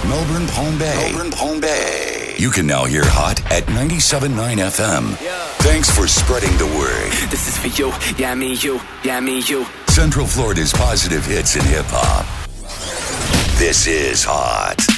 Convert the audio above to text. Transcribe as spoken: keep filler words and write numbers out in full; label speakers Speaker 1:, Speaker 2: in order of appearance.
Speaker 1: Melbourne, Palm Bay. Melbourne, Palm Bay. You can now hear Hot at ninety-seven point nine F M. Yeah. Thanks for spreading the word.
Speaker 2: This is for you, yeah, me, you, yeah, me, you.
Speaker 1: Central Florida's positive hits in hip-hop. This is Hot.